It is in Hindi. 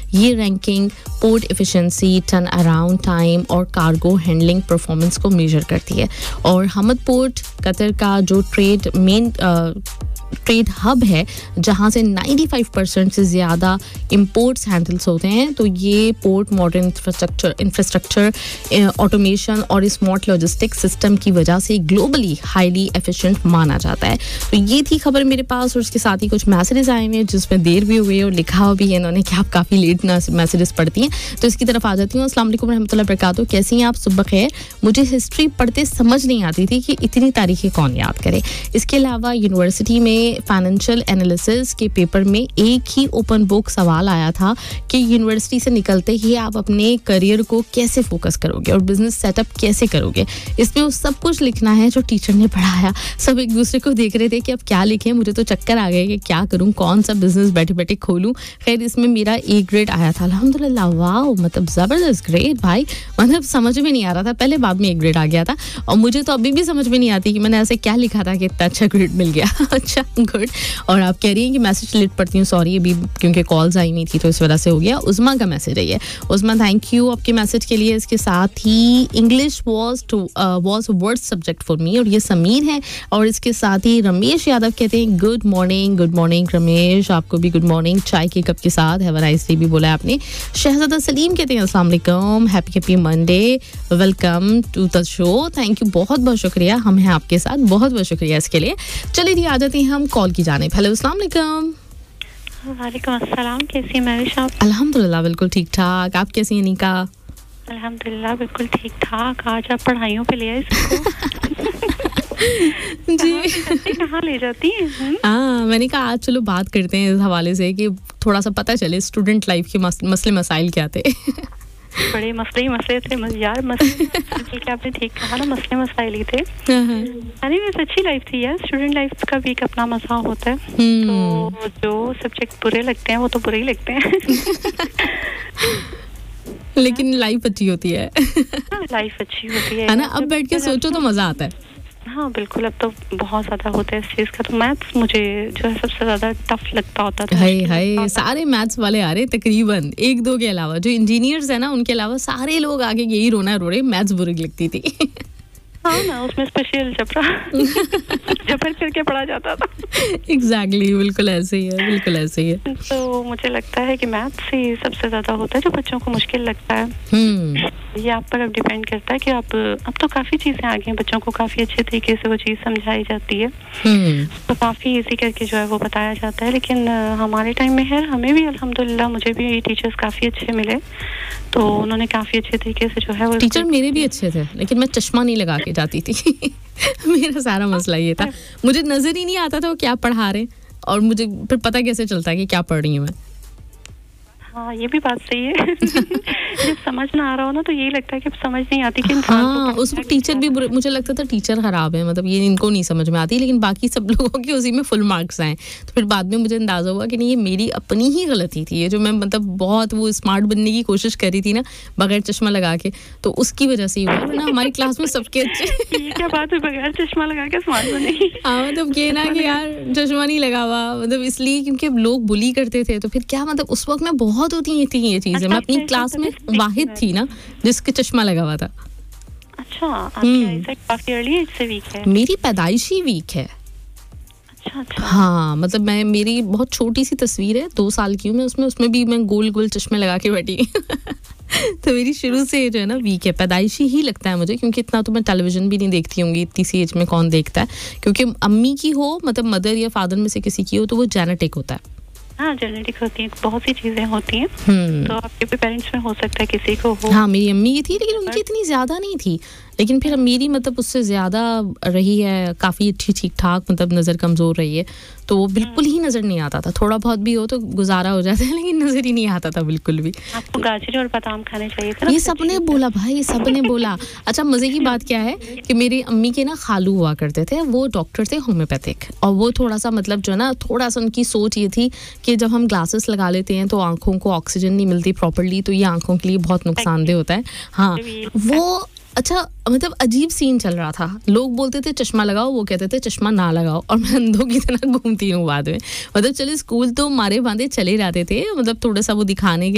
ये ranking port efficiency, turn around time और कार्गो हैंडलिंग परफॉर्मेंस को मेजर करती है। और हमद पोर्ट कतर का जो ट्रेड हब है, जहां से 95% से ज़्यादा इंपोर्ट्स हैंडल्स होते हैं। तो ये पोर्ट मॉडर्न इंफ्रास्ट्रक्चर, ऑटोमेशन और स्मार्ट लॉजिस्टिक्स सिस्टम की वजह से ग्लोबली हाईली एफिशिएंट माना जाता है। तो ये थी खबर मेरे पास, और उसके साथ ही कुछ मैसेजेस आए हैं जिसमें देर भी हुई है और लिखा हुआ भी है इन्होंने कि आप काफ़ी लेट मैसेजेस पढ़ती हैं, तो इसकी तरफ आ जाती हूँ। अस्सलाम वालेकुम रहमतुल्लाह बरकातहू, कैसी हैं आप? सुबह खैर। मुझे हिस्ट्री पढ़ते समझ नहीं आती थी कि इतनी तारीखें कौन याद करे। इसके अलावा यूनिवर्सिटी में फाइनेंशियल एनालिसिस के पेपर में एक ही ओपन बुक सवाल आया था कि यूनिवर्सिटी से निकलते ही आप अपने करियर को कैसे फोकस करोगे और बिजनेस सेटअप कैसे करोगे। इसमें वो सब कुछ लिखना है जो टीचर ने पढ़ाया। सब एक दूसरे को देख रहे थे कि अब क्या लिखें। मुझे तो चक्कर आ गए कि क्या करूं, कौन सा बिजनेस बैठे बैठे खोलूं। खैर इसमें मेरा ए ग्रेड आया था, अल्हम्दुलिल्लाह। वाह, मतलब ज़बरदस्त ग्रेड भाई, मतलब समझ में नहीं आ रहा था पहले, बाद में ए ग्रेड आ गया था। और मुझे तो अभी भी समझ में नहीं आती कि मैंने ऐसे क्या लिखा था कि इतना अच्छा ग्रेड मिल गया। अच्छा, गुड। और आप कह रही हैं कि मैसेज लेट पढ़ती हूँ, सॉरी, अभी क्योंकि कॉल्स आई नहीं थी तो इस वजह से हो गया। उज़मा का मैसेज है ये। उज़मा, थैंक यू आपके मैसेज के लिए। इसके साथ ही English was worst subject for me, और ये समीर है। और इसके साथ ही रमेश यादव कहते हैं गुड मॉर्निंग रमेश, आपको भी गुड मॉर्निंग, चाय के कप के साथ। हैव अ नाइस डे भी बोला आपने। शहजादा सलीम कहते हैं अस्सलाम वालेकुम, happy Monday, welcome to the show. Thank you, बहुत बहुत शुक्रिया, हम हैं आपके साथ, बहुत बहुत शुक्रिया इसके लिए। चलिए जी, आ जाते हैं हम कॉल की जानिब। हेलो, अस्सलाम वालेकुम। वालेकुम अस्सलाम, कैसी हैं मैविश आप? अल्हम्दुलिल्लाह बिल्कुल ठीक ठाक, आप कैसी हैं निका? अल्हम्दुलिल्लाह बिल्कुल ठीक ठाक। आज आप पढ़ाइयों पे ले आए इसको। जी कहाँ ले जाती हैं? हाँ, मैंने कहा आज चलो बात करते हैं इस हवाले से कि थोड़ा सा पता चले स्टूडेंट लाइफ के मसले मसाइल क्या थे। बड़े मसले थे यार, मसले क्या आपने ठीक कहा ना, मसले मसाइल ही थे। यानी वैसे अच्छी लाइफ थी यार, स्टूडेंट लाइफ का भी एक अपना मजा होता है। तो जो सब्जेक्ट बुरे लगते हैं वो तो बुरे ही लगते हैं। लेकिन लाइफ अच्छी होती है। लाइफ अच्छी होती है ना, अब बैठ के सोचो तो मजा आता है। हाँ बिल्कुल, अब तो बहुत ज़्यादा होता है इस चीज़ का। तो मैथ्स मुझे जो है सबसे ज़्यादा टफ लगता होता था। हाय सारे मैथ्स वाले आ रहे तकरीबन, एक दो के अलावा, जो इंजीनियर्स है ना उनके अलावा सारे लोग आगे यही रोना रो रहे, मैथ्स बुरी लगती थी। हाँ ना, उसमें स्पेशल जबर करके पढ़ा जाता था। एग्जैक्टली, बिल्कुल ऐसे ही है। तो मुझे लगता है कि मैथ्स ही सबसे ज्यादा होता है जो बच्चों को मुश्किल लगता है। ये आप पर अब डिपेंड करता है कि आप, अब तो काफी चीजें आ गई हैं, बच्चों को काफी अच्छे तरीके से वो चीज समझाई जाती है। तो काफी इजी करके जो है वो बताया जाता है। लेकिन हमारे टाइम में है, हमें भी अल्हम्दुलिल्लाह, मुझे भी टीचर्स काफी अच्छे मिले, तो उन्होंने काफी अच्छे तरीके से जो है वो। टीचर मेरे भी अच्छे थे, लेकिन मैं चश्मा नहीं लगा के जाती थी। मेरा सारा मसला ये था, मुझे नजर ही नहीं आता था वो क्या पढ़ा रहे, और मुझे फिर पता कैसे चलता है कि क्या पढ़ रही हूँ मैं। हाँ, ये भी बात सही है। जब समझ ना आ रहा हो ना तो यही लगता है कि समझ नहीं आती कि हाँ, उस वक्त टीचर भी मुझे लगता था टीचर खराब है, मतलब ये इनको नहीं समझ में आती, लेकिन बाकी सब लोगों के उसी में फुल मार्क्स आए। तो फिर बाद में मुझे अंदाजा हुआ कि नहीं, ये मेरी अपनी ही गलती थी, ये जो मैं मतलब बहुत वो स्मार्ट बनने की कोशिश कर रही थी ना बगैर चश्मा लगा के, तो उसकी वजह से ही हुआ। वरना हमारी क्लास में सबके अच्छे। ये क्या बात है, बगैर चश्मा लगा के स्मार्ट बने? हाँ, मतलब ये ना कि यार चश्मा नहीं लगा हुआ, मतलब इसलिए क्योंकि लोग बुली करते थे, तो फिर क्या मतलब उस वक्त में बहुत होती थी ये चीजें। मैं अपनी क्लास में वाहिद थी ना जिसके चश्मा लगा हुआ था। अच्छा, आपकी काफी अर्ली एज से वीक है? मेरी पैदाइशी वीक है। अच्छा। हाँ, मतलब मेरी बहुत छोटी सी तस्वीर है, 2 साल की हूँ मैं, उसमें भी मैं गोल गोल चश्मे लगा के बैठी। तो मेरी शुरू से जो है ना वीक है, पैदाइशी ही लगता है मुझे, क्योंकि इतना तो मैं टेलीविजन भी नहीं देखती होंगी, इतनी सी एज में कौन देखता है। क्योंकि अम्मी की हो, मतलब मदर या फादर में से किसी की हो, तो वो जेनेटिक होता है। हाँ, जेनेटिक होती है, बहुत सी चीजें होती हैं। तो आपके भी पेरेंट्स में हो सकता है किसी को हो। हाँ, मेरी अम्मी की थी, लेकिन उनकी इतनी ज्यादा नहीं थी। लेकिन फिर मेरी मतलब उससे ज़्यादा रही है, काफ़ी अच्छी, ठीक ठाक, मतलब नज़र कमज़ोर रही है, तो वो बिल्कुल ही नज़र नहीं आता था। थोड़ा बहुत भी हो तो गुजारा हो जाता है, लेकिन नज़र ही नहीं आता था बिल्कुल भी। आपको गाजर और बादाम खाने चाहिए था ना? ये सबने बोला भाई, सबने बोला। अच्छा, मज़े की बात क्या है कि मेरी अम्मी के ना खालू हुआ करते थे, वो डॉक्टर थे होम्योपैथिक, और वो थोड़ा सा मतलब जो है ना, थोड़ा सा उनकी सोच ये थी कि जब हम ग्लासेस लगा लेते हैं तो आँखों को ऑक्सीजन नहीं मिलती प्रॉपर्ली, तो ये आँखों के लिए बहुत नुकसानदेह होता है। हाँ, वो अच्छा मतलब अजीब सीन चल रहा था, लोग बोलते थे चश्मा लगाओ, वो कहते थे चश्मा ना लगाओ, और मैं अंधों की तरह घूमती हूँ बाद में। मतलब चले स्कूल तो मारे बांधे चले जाते थे, मतलब थोड़ा सा वो दिखाने के